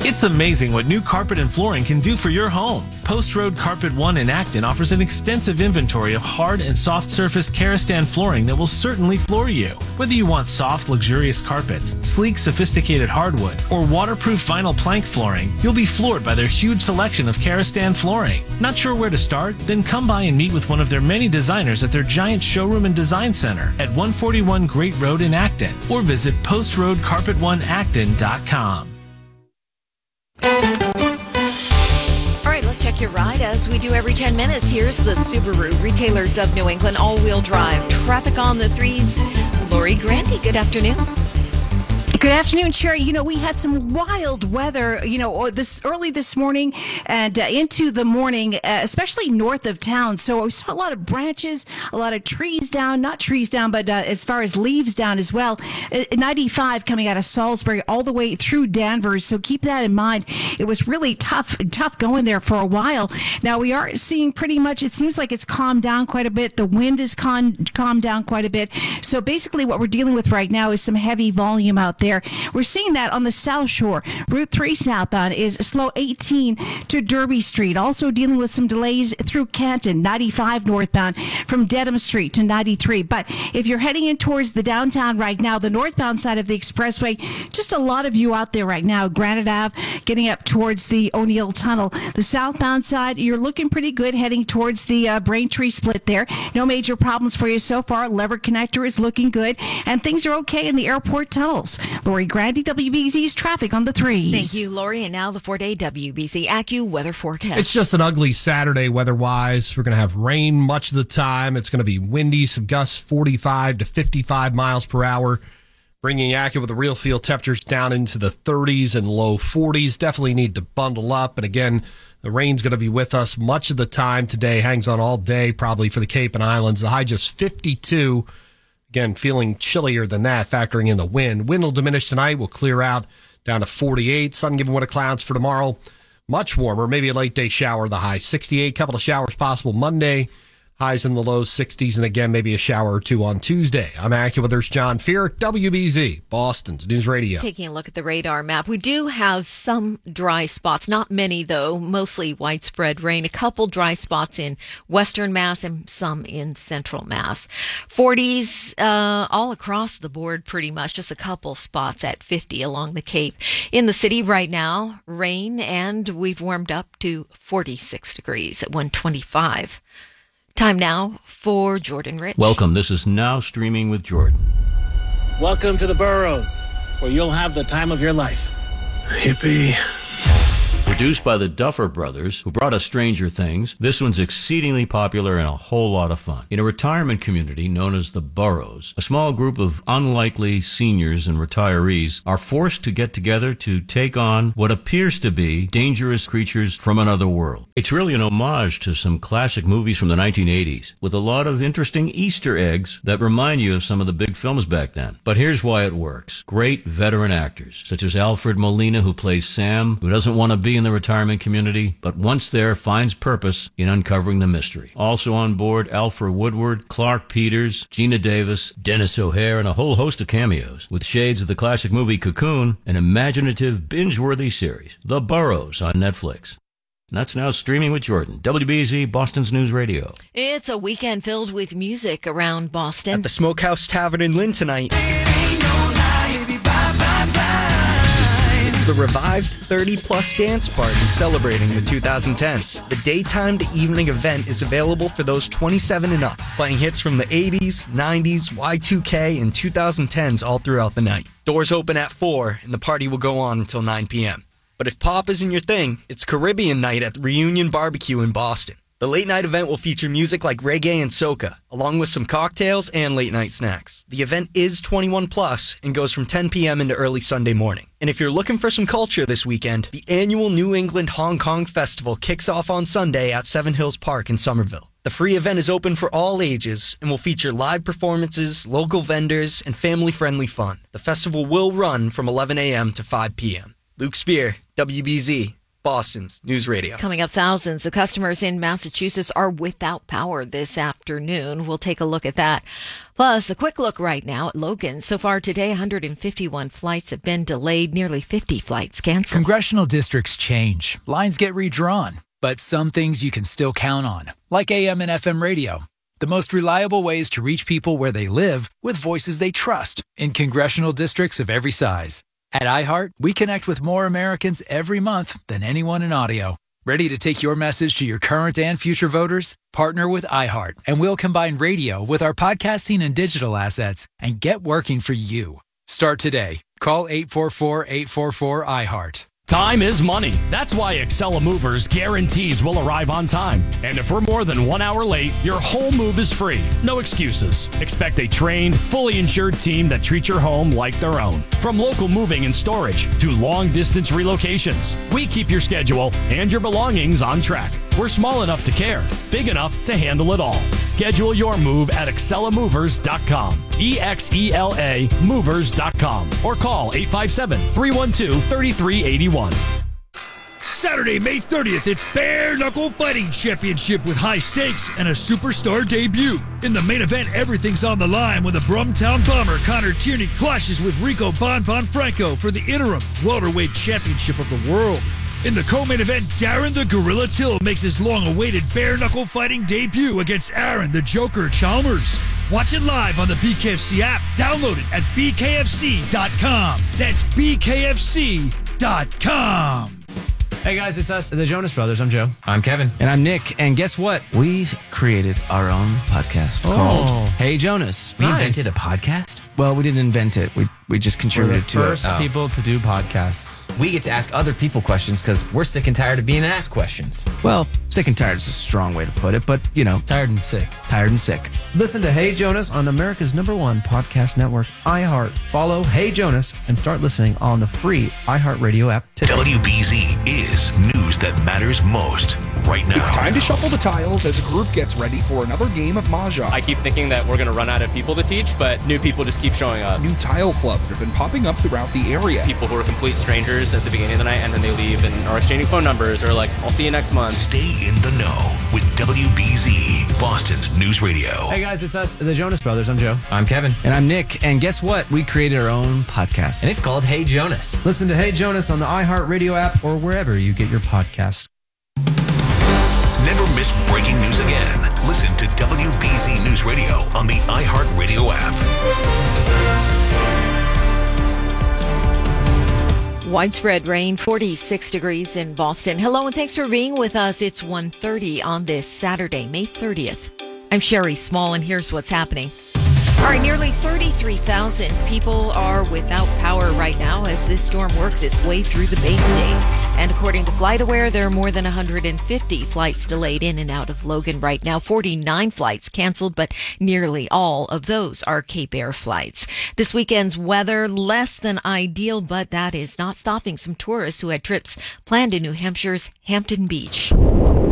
It's amazing what new carpet and flooring can do for your home. Post Road Carpet One in Acton offers an extensive inventory of hard and soft surface Karastan flooring that will certainly floor you. Whether you want soft, luxurious carpets, sleek, sophisticated hardwood, or waterproof vinyl plank flooring, you'll be floored by their huge selection of Karastan flooring. Not sure where to start? Then come by and meet with one of their many designers at their giant showroom and design center at 141 Great Road in Acton, or visit postroadcarpet1acton.com. All right, let's check your ride as we do every 10 minutes. Here's the Subaru Retailers of New England all-wheel drive. Traffic on the threes. Lori Grandy, good afternoon. Good afternoon, Sherry. We had some wild weather, early this morning and into the morning, especially north of town. So we saw a lot of branches, a lot of trees down, not trees down, but as far as leaves down as well. 95 coming out of Salisbury all the way through Danvers. So keep that in mind. It was really tough going there for a while. Now we are seeing pretty much, it seems like it's calmed down quite a bit. The wind is calmed down quite a bit. So basically what we're dealing with right now is some heavy volume out there. We're seeing that on the South Shore. Route 3 southbound is slow 18 to Derby Street. Also dealing with some delays through Canton, 95 northbound from Dedham Street to 93. But if you're heading in towards the downtown right now, the northbound side of the expressway, just a lot of you out there right now. Granite Ave getting up towards the O'Neill Tunnel. The southbound side, you're looking pretty good heading towards the Braintree split there. No major problems for you so far. Lever Connector is looking good. And things are okay in the airport tunnels. Lori Grandy, WBZ's traffic on the threes. Thank you, Lori. And now the 4-day WBZ AccuWeather weather forecast. It's just an ugly Saturday weather-wise. We're going to have rain much of the time. It's going to be windy, some gusts 45 to 55 miles per hour, bringing AccuWeather the real feel temperatures down into the 30s and low 40s. Definitely need to bundle up. And again, the rain's going to be with us much of the time today. Hangs on all day, probably for the Cape and Islands. The high just 52. Again, feeling chillier than that, factoring in the wind. Wind will diminish tonight. We'll clear out down to 48. Sun giving way to clouds for tomorrow. Much warmer, maybe a late day shower. The high 68. Couple of showers possible Monday. Highs in the low 60s. And again, maybe a shower or two on Tuesday. I'm AccuWeather's John Feerick, WBZ, Boston's News Radio. Taking a look at the radar map, we do have some dry spots. Not many, though. Mostly widespread rain. A couple dry spots in western Mass and some in central Mass. 40s all across the board pretty much. Just a couple spots at 50 along the Cape. In the city right now, rain, and we've warmed up to 46 degrees at 125. Time now for Jordan Rich. Welcome. This is Now Streaming with Jordan. Welcome to the Burrows, where you'll have the time of your life. Hippie. Produced by the Duffer Brothers, who brought us Stranger Things, this one's exceedingly popular and a whole lot of fun. In a retirement community known as the Burrows, a small group of unlikely seniors and retirees are forced to get together to take on what appears to be dangerous creatures from another world. It's really an homage to some classic movies from the 1980s, with a lot of interesting Easter eggs that remind you of some of the big films back then. But here's why it works. Great veteran actors, such as Alfred Molina, who plays Sam, who doesn't want to be in the retirement community, but once there finds purpose in uncovering the mystery. Also on board, Alfred Woodward, Clark Peters, Gina Davis, Dennis O'Hare, and a whole host of cameos, with shades of the classic movie Cocoon, an imaginative, binge-worthy series, The Burrows on Netflix. And that's Now Streaming with Jordan, WBZ, Boston's News Radio. It's a weekend filled with music around Boston. At the Smokehouse Tavern in Lynn tonight. The revived 30-plus dance party celebrating the 2010s. The daytime to evening event is available for those 27 and up, playing hits from the 80s, 90s, Y2K, and 2010s all throughout the night. Doors open at 4, and the party will go on until 9 p.m. But if pop isn't your thing, it's Caribbean night at the Reunion Barbecue in Boston. The late-night event will feature music like reggae and soca, along with some cocktails and late-night snacks. The event is 21 plus and goes from 10 p.m. into early Sunday morning. And if you're looking for some culture this weekend, the annual New England Hong Kong Festival kicks off on Sunday at Seven Hills Park in Somerville. The free event is open for all ages and will feature live performances, local vendors, and family-friendly fun. The festival will run from 11 a.m. to 5 p.m. Luke Spear, WBZ, Boston's News Radio. Coming up, thousands of customers in Massachusetts are without power this afternoon. We'll take a look at that. Plus, a quick look right now at Logan. So far today, 151 flights have been delayed, nearly 50 flights canceled. Congressional districts change. Lines get redrawn. But some things you can still count on, like AM and FM radio. The most reliable ways to reach people where they live with voices they trust in congressional districts of every size. At iHeart, we connect with more Americans every month than anyone in audio. Ready to take your message to your current and future voters? Partner with iHeart, and we'll combine radio with our podcasting and digital assets and get working for you. Start today. Call 844-844-iHeart. Time is money. That's why Excella Movers guarantees we'll arrive on time. And if we're more than 1 hour late, your whole move is free. No excuses. Expect a trained, fully insured team that treats your home like their own. From local moving and storage to long-distance relocations, we keep your schedule and your belongings on track. We're small enough to care, big enough to handle it all. Schedule your move at ExcellaMovers.com. EXELA Movers.com. Or call 857-312-3381. Saturday, May 30th, it's Bare Knuckle Fighting Championship with high stakes and a superstar debut. In the main event, everything's on the line when the Brumtown Bomber Connor Tierney clashes with Rico Bon Franco for the interim welterweight championship of the world. In the co-main event, Darren the Gorilla Till makes his long-awaited bare knuckle fighting debut against Aaron the Joker Chalmers. Watch it live on the BKFC app. Download it at bkfc.com. That's bkfc.com. Hey guys, it's us, the Jonas Brothers. I'm Joe. I'm Kevin. And I'm Nick. And guess what? We created our own podcast called Hey Jonas. We invented a podcast? Well, we didn't invent it. We just contributed to it. We're the first people to do podcasts. We get to ask other people questions because we're sick and tired of being asked questions. Well, sick and tired is a strong way to put it, but, you know. Tired and sick. Tired and sick. Listen to Hey Jonas on America's #1 podcast network, iHeart. Follow Hey Jonas and start listening on the free iHeartRadio app today. WBZ is news that matters most right now. It's time to shuffle the tiles as a group gets ready for another game of Mahjong. I keep thinking that we're going to run out of people to teach, but new people just keep showing up. New tile clubs have been popping up throughout the area. People who are complete strangers at the beginning of the night and then they leave and are exchanging phone numbers or like, I'll see you next month. Stay in the know with WBZ, Boston's News Radio. Hey guys, it's us, the Jonas Brothers. I'm Joe. I'm Kevin. And I'm Nick. And guess what? We created our own podcast. And it's called Hey Jonas. Listen to Hey Jonas on the iHeartRadio app or wherever you get your podcasts. Never miss breaking news again. Listen to WBZ News Radio on the iHeartRadio app. Widespread rain, 46 degrees in Boston. Hello and thanks for being with us. It's 1:30 on this Saturday, May 30th. I'm Sherry Small and here's what's happening. All right, nearly 33,000 people are without power right now as this storm works its way through the Bay State. And according to FlightAware, there are more than 150 flights delayed in and out of Logan right now. 49 flights canceled, but nearly all of those are Cape Air flights. This weekend's weather, less than ideal, but that is not stopping some tourists who had trips planned to New Hampshire's Hampton Beach.